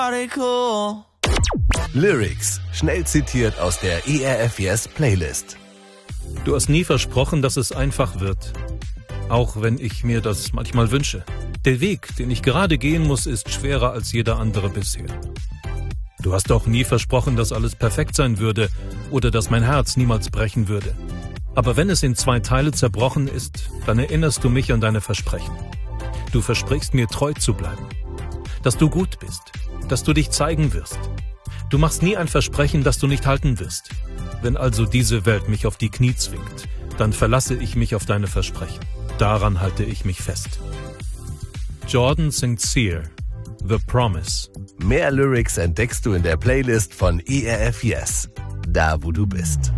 party cool. Lyrics, schnell zitiert aus der ERF Yes Playlist. Du hast nie versprochen, dass es einfach wird. Auch wenn ich mir das manchmal wünsche. Der Weg, den ich gerade gehen muss, ist schwerer als jeder andere bisher. Du hast auch nie versprochen, dass alles perfekt sein würde oder dass mein Herz niemals brechen würde. Aber wenn es in 2 Teile zerbrochen ist, dann erinnerst du mich an deine Versprechen. Du versprichst mir, treu zu bleiben. Dass du gut bist. Dass du dich zeigen wirst. Du machst nie ein Versprechen, das du nicht halten wirst. Wenn also diese Welt mich auf die Knie zwingt, dann verlasse ich mich auf deine Versprechen. Daran halte ich mich fest. Jordan Sincere, The Promise. Mehr Lyrics entdeckst du in der Playlist von ERF Yes, da wo du bist.